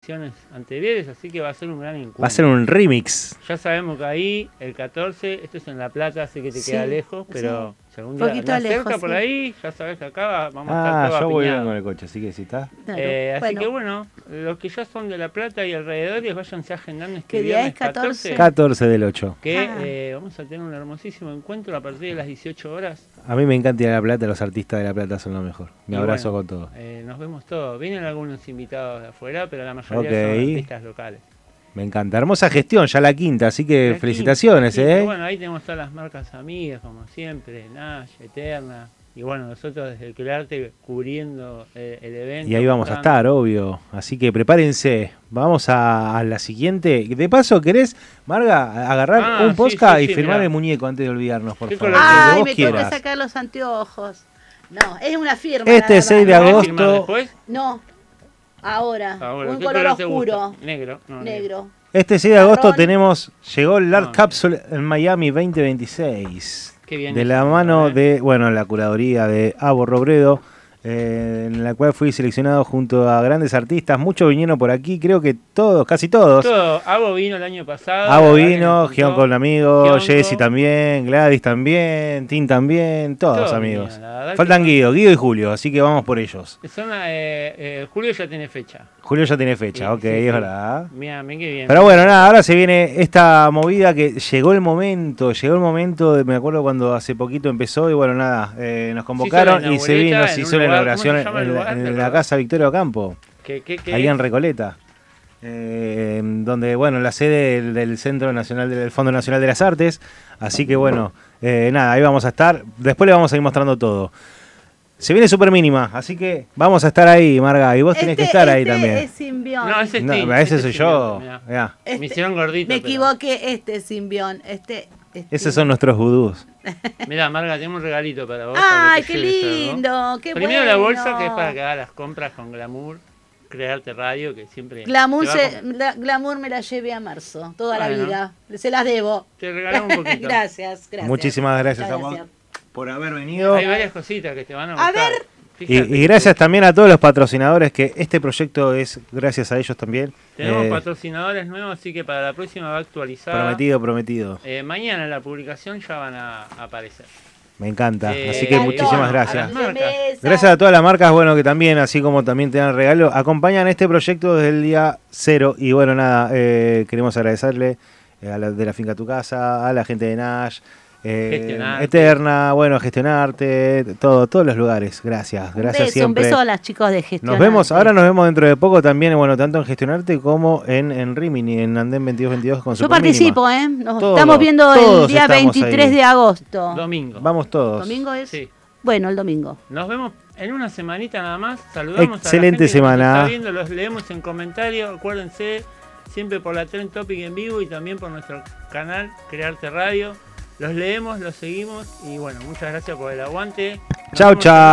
ediciones anteriores, así que va a ser un gran encuentro. Va a ser un remix. Ya sabemos que ahí, el 14, esto es en La Plata, así que te queda lejos, pero si algún día Poquito andás lejos, cerca por sí. ahí, ya sabes que acá vamos a estar todos Yo voy bien apiñados. con el coche, así que si está. Claro. Así que bueno, los que ya son de La Plata y alrededores, váyanse agendando este ¿Qué día viernes es? 14. 14 del 8. que vamos a tener un hermosísimo encuentro a partir de las 18 horas. A mí me encanta ir a La Plata, los artistas de La Plata son lo mejor. Me Y abrazo bueno, con todo. Nos vemos todos. Vienen algunos invitados de afuera, pero la mayoría Ok. son artistas locales. Me encanta. Hermosa gestión, ya la quinta, así que La felicitaciones, quinta, ¿eh? Bueno, ahí tenemos todas las marcas amigas, como siempre, Nash, Eterna. Y bueno, nosotros desde el Crearte cubriendo el evento. Y ahí vamos a contando. estar, obvio. Así que prepárense. Vamos a la siguiente. De paso, ¿querés, Marga, agarrar un sí, podcast sí, y sí, firmar mirá. el muñeco antes de olvidarnos, por ¿Qué favor? color Donde Ay, vos me tengo que quieras. sacar los anteojos. No, es una firma. Este nada 6 de más. ¿Querés agosto. firmar después? No, ahora. Ahora, Un ¿qué color te oscuro. gusta? Negro. No, Negro. Este 6 de agosto Marrón. llegó el Art No. Capsule en Miami 2026. Qué bien. De la eso, mano ¿eh? de, la curaduría de Abo Robredo, en la cual fui seleccionado junto a grandes artistas. Muchos vinieron por aquí, creo que todos, casi todos. Todo. Abo vino el año pasado. Abo la verdad que vino, nos Gion juntó. con amigo, Gionco. Jessy también, Gladys también, Tim también, todos Todos amigos. vinieron, la verdad que Faltan son- Guido y Julio, así que vamos por ellos. Julio ya tiene fecha. Julio ya tiene fecha, Sí, ok, sí, es sí. verdad. Mira, qué bien. Pero bueno, nada, ahora se viene esta movida que llegó el momento, me acuerdo cuando hace poquito empezó y bueno, nada, nos convocaron y se hizo la inauguración en la Casa Victoria Ocampo, ¿Qué ahí es? en Recoleta, donde, bueno, la sede del Centro Nacional, del Fondo Nacional de las Artes, así que bueno, nada, ahí vamos a estar, después le vamos a ir mostrando todo. Se viene Super Mínima, así que vamos a estar ahí, Marga, y vos tenés que estar ahí también. Es Simbión. No, ese es No, Tim, ese este soy es yo. Tim, mirá. Mirá. Me hicieron gordito. Me pero- equivoqué, este es Simbión. Esos son nuestros vudús. Mirá, Marga, tenemos un regalito para vos. Ay, para qué que te lleves algo. lindo, qué Primero bueno. la bolsa, que es para que hagas las compras con Glamour. Crearte Radio, que siempre... Glamour, te va a com- Glamour me la llevé a marzo, toda Bueno. la vida. Se las debo. Te regalamos un poquito. Gracias. Muchísimas gracias Muchas a vos gracias. por haber venido. Hay varias cositas que te van a A gustar. ver. Fíjate, Y gracias también a todos los patrocinadores, que este proyecto es gracias a ellos también. Tenemos patrocinadores nuevos, así que para la próxima va actualizada. Prometido. Mañana en la publicación ya van a aparecer. Me encanta. Así Eh, que bueno, muchísimas a gracias. las marcas. Gracias a todas las marcas, bueno, que también, así como también te dan regalo, acompañan este proyecto desde el día 0. Y bueno, nada, queremos agradecerle a la de la Finca Tu Casa, a la gente de Nash, Gestionarte. Eterna, bueno, Gestionarte, todos los lugares. Gracias siempre. Un beso a las chicos de gestión. Nos vemos dentro de poco también, bueno, tanto en Gestionarte como en Rimini, en Andén 2222 con Yo Super participo, Mínima. Nos Todos, estamos viendo todos el día estamos 23 ahí. de agosto. Domingo. Vamos todos. ¿Domingo es? Sí. Bueno, el domingo. Nos vemos en una semanita nada más. Saludamos Excelente a la gente semana. que nos está viendo, los leemos en comentarios. Acuérdense, siempre por la Trend Topic en vivo y también por nuestro canal Crearte Radio. Los leemos, los seguimos y bueno, muchas gracias por el aguante. Nos Chau, vemos chau.